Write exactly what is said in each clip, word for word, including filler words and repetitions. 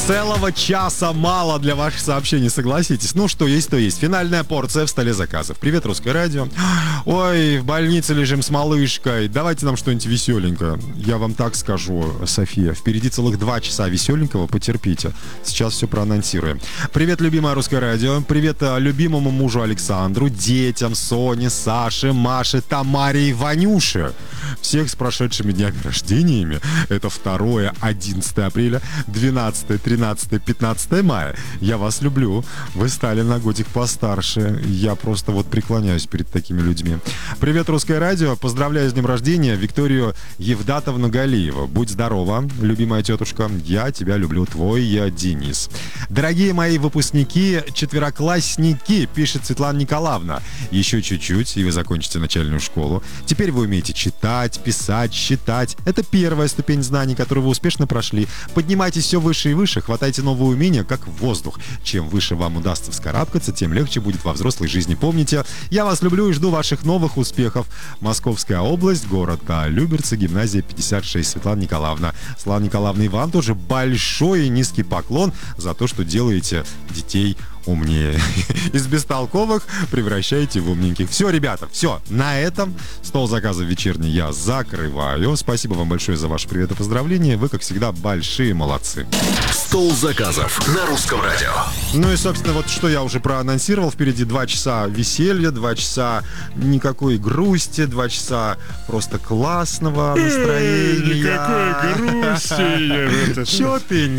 Целого часа мало для ваших сообщений, согласитесь. Ну, что есть, то есть. Финальная порция в столе заказов. Привет, Русское радио. Ой, в больнице лежим с малышкой. Давайте нам что-нибудь веселенькое. Я вам так скажу, София. Впереди целых два часа веселенького. Потерпите. Сейчас все проанонсируем. Привет, любимое Русское радио. Привет любимому мужу Александру, детям, Соне, Саше, Маше, Тамаре и Ванюше. Всех с прошедшими днями рождениями. Это второе, одиннадцатое апреля, двенадцатое, тринадцатое, пятнадцатое мая. Я вас люблю. Вы стали на годик постарше. Я просто вот преклоняюсь перед такими людьми. Привет, Русское радио. Поздравляю с днем рождения Викторию Евдатовну Галиеву. Будь здорова, любимая тетушка. Я тебя люблю. Твой я Денис. Дорогие мои выпускники, четвероклассники, пишет Светлана Николаевна. Еще чуть-чуть, и вы закончите начальную школу. Теперь вы умеете читать, писать, считать. Это первая ступень знаний, которую вы успешно прошли. Поднимайтесь все выше и выше, хватайте новые умения, как воздух. Чем выше вам удастся вскарабкаться, тем легче будет во взрослой жизни. Помните, я вас люблю и жду ваших новых успехов. Московская область, город Люберцы, гимназия пятьдесят шесть. Светлана Николаевна. Светлана Николаевна, и вам тоже большой и низкий поклон за то, что делаете детей умнее. Из бестолковых превращаете в умненьких. Все, ребята, все. На этом стол заказов вечерний я закрываю. Спасибо вам большое за ваши привет и поздравления. Вы, как всегда, большие молодцы. Стол заказов на Русском радио. Ну и, собственно, вот что я уже проанонсировал. Впереди два часа веселья, два часа никакой грусти, два часа просто классного настроения. Никакой грусти. Чё ты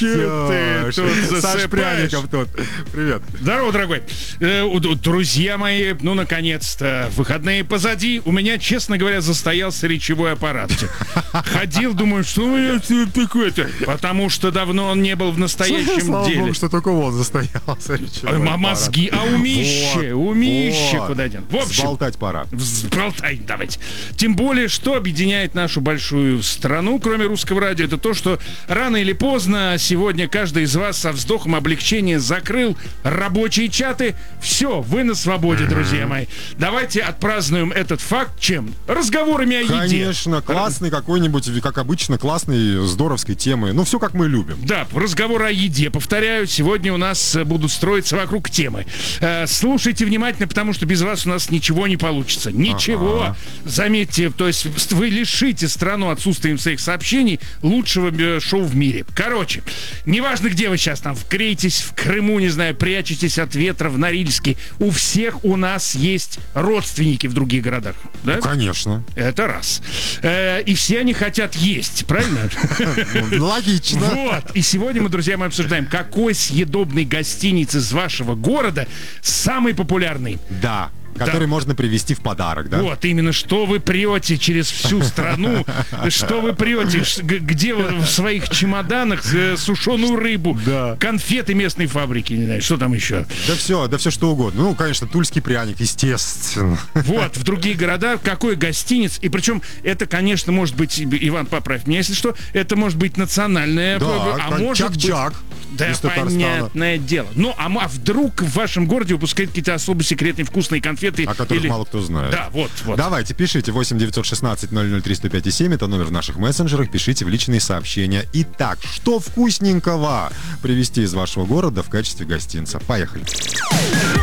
несёшь? Саш Пряников тут. Привет. Здорово, дорогой. Э, друзья мои, ну, наконец-то, выходные позади. У меня, честно говоря, застоялся речевой аппарат. Ходил, думаю, что я такое-то, потому что давно он не был в настоящем Слава деле. Богу, что только он застоялся речевой А аппарат. мозги, а умище, Вот, умище вот. куда идем. В общем, Взболтать пора. взболтай давайте. Тем более, что объединяет нашу большую страну, кроме Русского радио, это то, что рано или поздно сегодня каждый из вас со вздохом облегчения закрыл рабочие чаты. Все, вы на свободе, друзья мои. Давайте отпразднуем этот факт чем? Разговорами о еде. Конечно, классный какой-нибудь, как обычно, классной, здоровской темы. Ну, все как мы любим. Да, разговор о еде. Повторяю, сегодня у нас будут строиться вокруг темы. Э, слушайте внимательно, потому что без вас у нас ничего не получится. Ничего. Ага. Заметьте, то есть вы лишите страну отсутствием своих сообщений лучшего э, шоу в мире. Короче, неважно, где вы сейчас там, вкреетесь в Крыму, не знаю, прячетесь от ветра в Норильске. У всех у нас есть родственники в других городах. Да? Ну, конечно. Это раз. Э, и все они хотят есть, правильно? Логично. Вот. И сегодня мы, друзья, мы обсуждаем, какой съедобный гостиниц из вашего города самый популярный. Да. Который Да. можно привезти в подарок, да? Вот, именно, что вы прете через всю страну, что вы прете, ш- г- где вы в своих чемоданах э, сушеную рыбу, Да. конфеты местной фабрики, не знаю, что там еще. Да все, да все что угодно. Ну, конечно, тульский пряник, естественно. Вот, в другие города, какой гостиниц, и причем это, конечно, может быть, Иван, поправь меня, если что, это может быть национальное, Да, а может быть... чак-чак. Да, из Татарстана. понятное дело. Ну, а, м- а вдруг в вашем городе выпускают какие-то особо секретные вкусные конфеты? О которых или- мало кто знает. Да, вот, вот. Давайте, пишите восемь девятьсот шестнадцать ноль ноль три сто пять и семь. Это номер в наших мессенджерах. Пишите в личные сообщения. Итак, что вкусненького привезти из вашего города в качестве гостинца? Поехали.